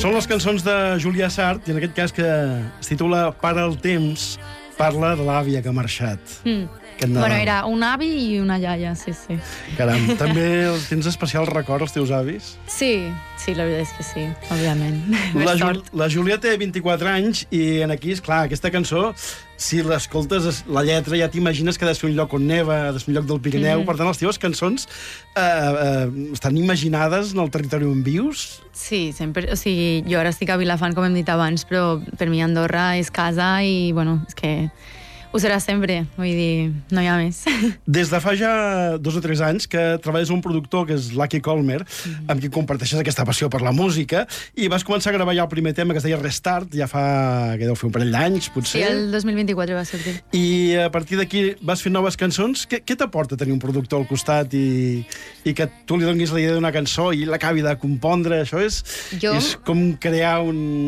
Són les cançons de Julià Sart, i en aquest cas que es titula Para el temps, parla de l'àvia que ha marxat. Bueno, era un avi i una iaia, sí. Caram, també tens especial record als teus avis? Sí, la veritat és que sí, òbviament. La Júlia té 24 anys i en aquí, esclar, aquesta cançó, si l'escoltes, la lletra ja t'imagines que ha de ser un lloc on neva, ha de ser un lloc del Pirineu. Per tant, les teves cançons estan imaginades en el territori on vius? Sí, sempre. O sigui, jo ara estic a Vilafant, com hem dit abans, però per mi Andorra és casa i, bueno, és que ho serà sempre, vull dir, no hi ha més. Des de fa ja 2 o 3 anys que treballes amb un productor que és Lucky Colmer, amb qui comparteixes aquesta passió per la música, i vas començar a gravar ja el primer tema que es deia Restart, ja fa, que deu fer un parell d'anys, potser. Sí, el 2024 va sortir. I a partir d'aquí vas fent noves cançons. Què t'aporta tenir un productor al costat i que tu li donis la idea d'una cançó i l'acabi de compondre? Això és com crear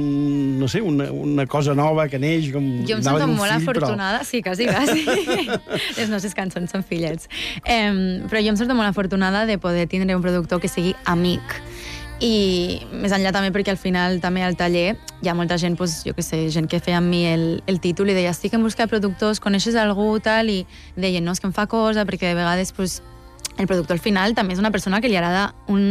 una cosa nova que neix, com jo em sento molt afortunada. Sí, quasi. Les nostres cançons són fillets. Però jo em sento molt afortunada de poder tindre un productor que sigui amic. I més enllà també perquè al final també al taller hi ha molta gent, jo què sé, gent que feia amb mi el títol i deia, estic en busca de productors, coneixes algú, tal, i deien, no, és que em fa cosa, perquè de vegades el productor al final també és una persona que li agrada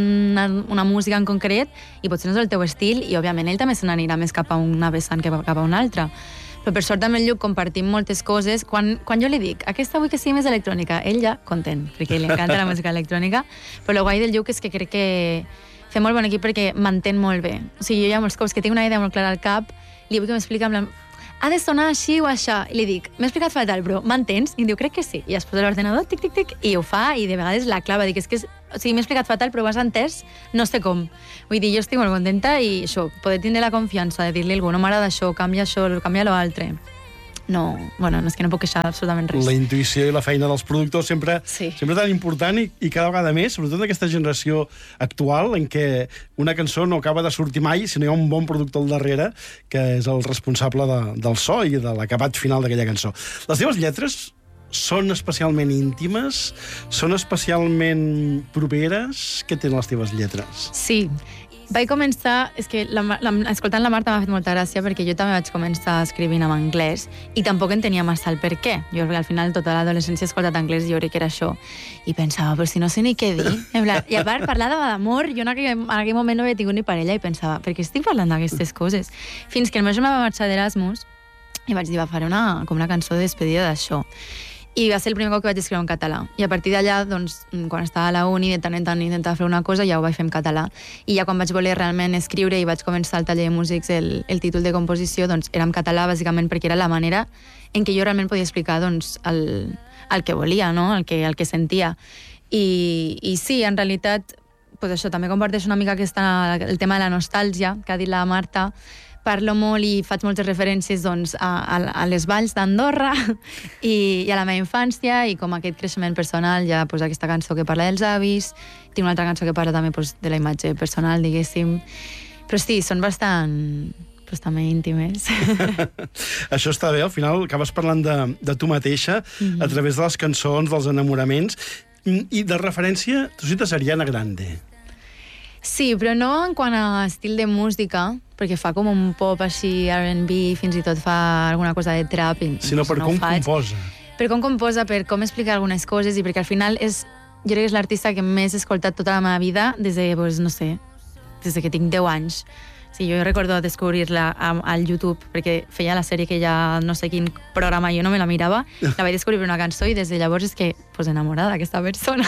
una música en concret i potser no és el teu estil i òbviament ell també se n'anirà més cap a una vessant que cap a una altra. Però per sort amb el Lluc compartim moltes coses. Quan jo li dic, aquesta vull que sigui més electrònica, ell ja content, perquè li encanta la música electrònica, però el guai del Lluc és que crec que fer molt bon equip perquè m'entén molt bé. O sigui, jo hi ha molts cops que tinc una idea molt clara al cap, li vull que m'explica en plan, ha de sonar així o això, i li dic, m'he explicat fatal, però m'entens? I em diu, crec que sí. I es posa l'ordenador, tic, tic, tic, i ho fa, i de vegades la clava, dic, o sigui, m'he explicat fatal, però ho has entès, no sé com. Vull dir, jo estic molt contenta i això, poder tindre la confiança de dir-li a algú, no m'agrada això, canvia l'altre. No, bueno, no és que no puc queixar absolutament res. La intuïció i la feina dels productors sempre tan important i cada vegada més, sobretot en aquesta generació actual en què una cançó no acaba de sortir mai si no hi ha un bon productor al darrere que és el responsable del so i de l'acabat final d'aquella cançó. Les teves lletres són especialment íntimes? Són especialment properes? Què tenen les teves lletres? Sí. Vaig començar, és que escoltant la Marta m'ha fet molta gràcia perquè jo també vaig començar escrivint en anglès i tampoc entenia massa el per què. Jo al final tota l'adolescència he escoltat anglès i jo crec que era això. I pensava, però si no sé ni què dir. I a part, parlava d'amor, jo en aquell moment no havia tingut ni parella i pensava, per què estic parlant d'aquestes coses? Fins que el meu germà va marxar d'Erasmus i vaig dir, faré una cançó de despedida d'això. I va ser el primer cop que vaig escriure en català. I a partir d'allà, doncs, quan estava a la uni, de tant en tant intentava fer una cosa, ja ho vaig fer en català. I ja quan vaig voler realment escriure i vaig començar al taller de músics el títol de composició, doncs era en català, bàsicament, perquè era la manera en què jo realment podia explicar doncs, el que volia, no? el que sentia. I sí, en realitat, doncs això, també comparteix una mica el tema de la nostàlgia, que ha dit la Marta. Parlo molt i faig moltes referències doncs, a les valls d'Andorra i a la meva infància i com aquest creixement personal, ja doncs, aquesta cançó que parla dels avis, tinc una altra cançó que parla també doncs, de la imatge personal, diguéssim. Però sí, són bastant també íntimes. Això està bé, al final acabes parlant de tu mateixa a través de les cançons, dels enamoraments i de referència, tu cites Ariana Grande. Sí, però no en quant a estil de música, perquè fa com un pop així, R&B, fins i tot fa alguna cosa de trap. Sinó per com composa. Per com composa, per com explicar algunes coses, i perquè al final jo crec que és l'artista que més he escoltat tota la meva vida des de, no sé, des que tinc 10 anys. Sí, jo recordo descobrir-la al YouTube, perquè feia la sèrie que ja no sé quin programa, jo no me la mirava, la vaig descobrir per una cançó i des de llavors és que, enamorada d'aquesta persona.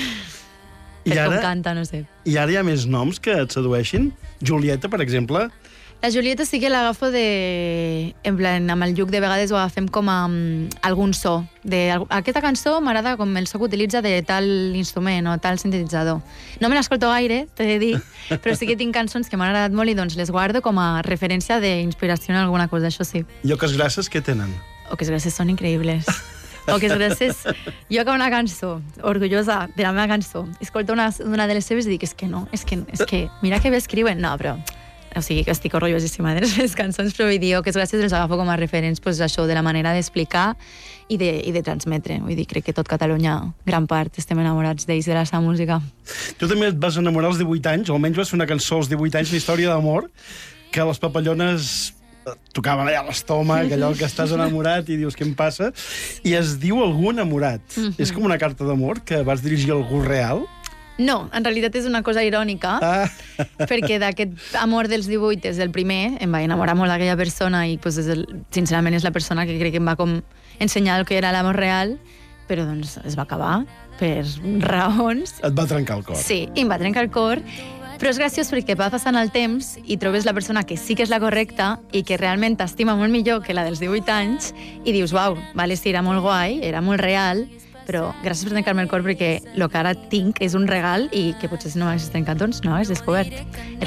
Per com canta, no sé. I ara hi ha més noms que et sedueixin? Julieta, per exemple? La Julieta sí que l'agafo en plan, amb el Lluc de vegades ho agafem com a algun so. Aquesta cançó m'agrada com el so que utilitza de tal instrument o tal sintetitzador. No me l'escolto gaire, t'he de dir, però sí que tinc cançons que m'han agradat molt i doncs les guardo com a referència d'inspiració en alguna cosa, això sí. I Oques Grasses què tenen? Oques Grasses són increïbles. Oques Grasses, jo que una cançó, orgullosa de la meva cançó, escolto una de les seves i dic, és que mira que bé escriuen, no, però o sigui, que estic orgullosíssima de les cançons, però vull dir que és gràcies les agafo com a referents, pues, això, de la manera d'explicar i de transmetre. Vull dir, crec que tot Catalunya, gran part, estem enamorats d'ells, de la seva música. Tu també et vas enamorar als 18 anys, o almenys vas fer una cançó als 18 anys, una història d'amor, que les papallones tocaven allà a l'estómac, allò que estàs enamorat i dius, què em passa? I es diu Algú enamorat. És com una carta d'amor que vas dirigir a algú real? No, en realitat és una cosa irònica, perquè d'aquest amor dels 18 és el primer, em va enamorar molt d'aquella persona i pues, sincerament és la persona que crec que em va com ensenyar el que era l'amor real, però doncs es va acabar per raons. Et va trencar el cor. Sí, i em va trencar el cor, però és graciós perquè va passant el temps i trobes la persona que sí que és la correcta i que realment t'estima molt millor que la dels 18 anys i dius, uau, vale, sí, era molt guai, era molt real, però gràcies per trencar-me el cor perquè el que ara tinc és un regal i que potser si no m'hagués trencat, doncs no hagués descobert.